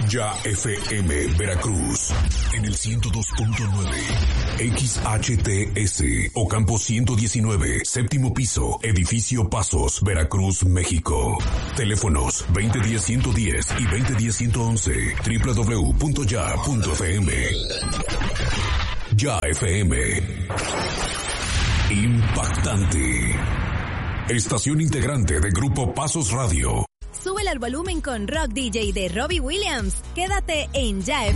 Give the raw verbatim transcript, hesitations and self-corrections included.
Ya F M Veracruz en el ciento dos punto nueve, X H T S Ocampo ciento diecinueve, séptimo piso, edificio Pasos, Veracruz, México. Teléfonos veinte diez ciento diez y veinte diez ciento once, doble u doble u doble u punto ya punto f m. Ya F M. Impactante. Estación integrante de Grupo Pasos Radio. Súbele al volumen con Rock D J de Robbie Williams. Quédate en Ya F M.